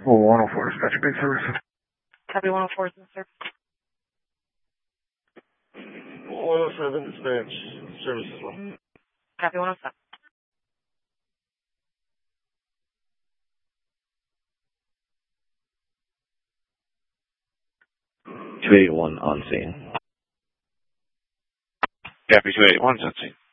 Oh, 104, dispatch big service. Copy 104, sir. 107, dispatch service as well. Copy 107. 281 on scene. Copy 281 on scene.